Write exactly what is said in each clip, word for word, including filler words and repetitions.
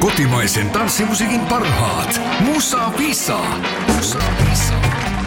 Kotimaisen tanssimusiikin parhaat. Musa Visa. Musa Visa.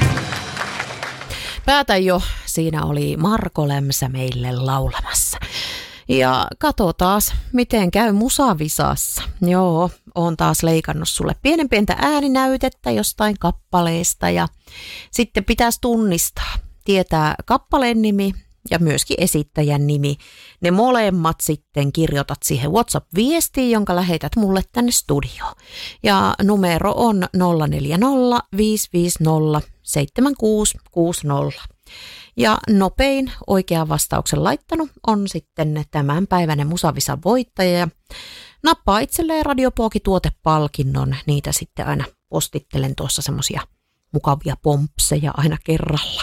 Päätä jo, siinä oli Marko Lämsä meille laulamassa. Ja kato taas, miten käy Musavisassa. Joo, oon taas leikannut sulle pienen pientä ääninäytettä jostain kappaleesta ja sitten pitäisi tunnistaa, tietää kappaleen nimi ja myöskin esittäjän nimi. Ne molemmat sitten kirjoitat siihen WhatsApp-viestiin, jonka lähetät mulle tänne studioon. Ja numero on nolla neljä nolla viisi viisi nolla seitsemän kuusi kuusi nolla. Ja nopein oikean vastauksen laittanut on sitten tämänpäiväinen Musavisan voittaja. Nappaa itselleen Radio Pooki tuotepalkinnon, niitä sitten aina postittelen tuossa semmosia mukavia pompseja aina kerralla.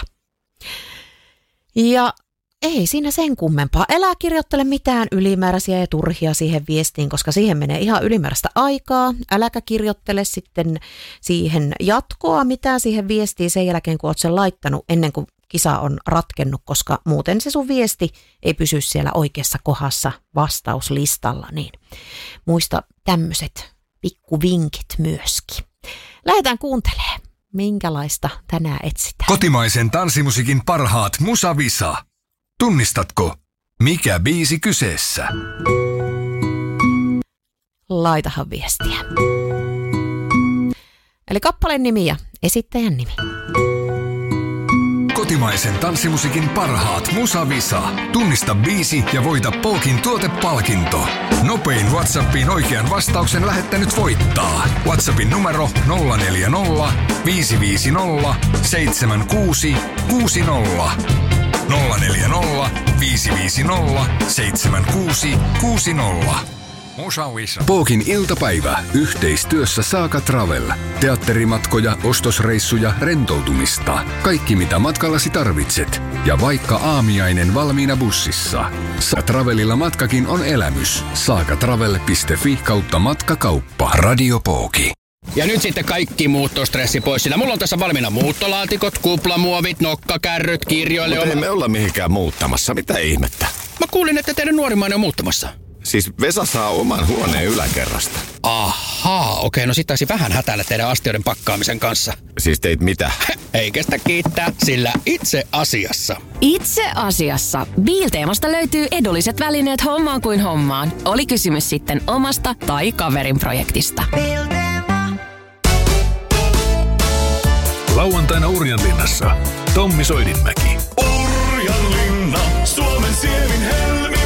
Ja ei siinä sen kummempaa. Älä kirjoittele mitään ylimääräisiä ja turhia siihen viestiin, koska siihen menee ihan ylimääräistä aikaa. Äläkä kirjoittele sitten siihen jatkoa, mitä siihen viestiin sen jälkeen, kun oot sen laittanut ennen kuin kisa on ratkennut, koska muuten se sun viesti ei pysy siellä oikeassa kohdassa vastauslistalla. Niin muista tämmöiset pikkuvinkit myöskin. Lähdetään kuuntelemaan, minkälaista tänään etsitään. Kotimaisen tanssimusiikin parhaat Musa Visa. Tunnistatko, mikä biisi kyseessä? Laitahan viestiä. Eli kappaleen nimi ja esittäjän nimi. Kotimaisen tanssimusiikin parhaat Musa Visa. Tunnista biisi ja voita Pookin tuotepalkinto. Nopein WhatsAppiin oikean vastauksen lähettänyt voittaa. WhatsAppin numero nolla neljä nolla viisi viisi nolla seitsemän kuusi kuusi nolla. nolla neljä nolla viisi viisi nolla seitsemän kuusi kuusi nolla. Musa Visa. Pookin iltapäivä yhteistyössä Saaka Travel. Teatterimatkoja, ostosreissuja, rentoutumista. Kaikki mitä matkallasi tarvitset. Ja vaikka aamiainen valmiina bussissa. Saaka Travelilla matkakin on elämys. saakatravel piste fi kautta matkakauppa. Radio Pooki. Ja nyt sitten kaikki muuttostressi pois. Sillä mulla on tässä valmiina muuttolaatikot, kuplamuovit, nokkakärryt, kirjoille. Mutta ei me olla mihinkään muuttamassa. Mitä ihmettä? Mä kuulin, että teidän nuorimmainen on muuttamassa. Siis Vesa saa oman huoneen yläkerrasta. Ahaa, okei, no sit taisi vähän hätäillä teidän astioiden pakkaamisen kanssa. Siis teit mitä? Ei kestä kiittää, sillä itse asiassa. Itse asiassa. Biilteemasta löytyy edulliset välineet hommaan kuin hommaan. Oli kysymys sitten omasta tai kaverin projektista. Lauantaina Urjanlinnassa Tommi Soidinmäki. Urjanlinna, Suomen sievin helmi.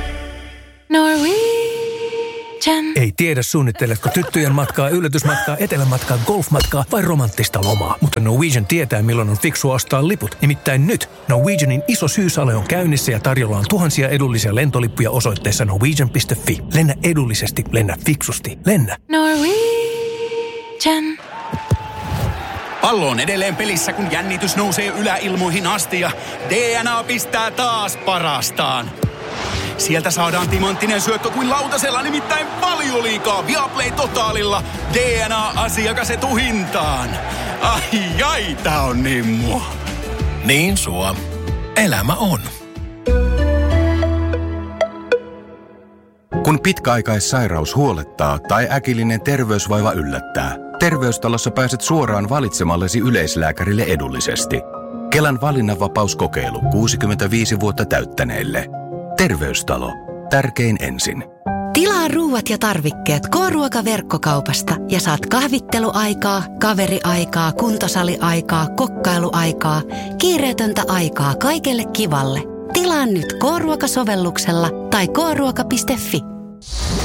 Norwegian. Ei tiedä, suunnitteletko tyttöjen matkaa, yllätysmatkaa, etelämatkaa, golfmatkaa vai romanttista lomaa. Mutta Norwegian tietää, milloin on fiksua ostaa liput. Nimittäin nyt Norwegianin iso syyssale on käynnissä ja tarjolla on tuhansia edullisia lentolippuja osoitteessa norwegian piste fi. Lennä edullisesti, lennä fiksusti, lennä. Norwegian. Pallo on edelleen pelissä, kun jännitys nousee yläilmoihin asti ja D N A pistää taas parastaan. Sieltä saadaan timanttinen syöttö kuin lautasella, nimittäin Valioliigaa Viaplay Totaalilla. D N A-asiakas etuhintaan. Ai ai, tää on niin mua. Niin sua. Elämä on. Kun pitkäaikaissairaus huolettaa tai äkillinen terveysvaiva yllättää, Terveystalossa pääset suoraan valitsemallesi yleislääkärille edullisesti. Kelan valinnanvapauskokeilu kuusikymmentäviisi vuotta täyttäneille. Terveystalo. Tärkein ensin. Tilaa ruuat ja tarvikkeet K-ruoka-verkkokaupasta ja saat kahvitteluaikaa, kaveriaikaa, kuntosaliaikaa, kokkailuaikaa, kiireetöntä aikaa kaikelle kivalle. Tilaa nyt K-ruoka-sovelluksella tai k ruoka piste fi.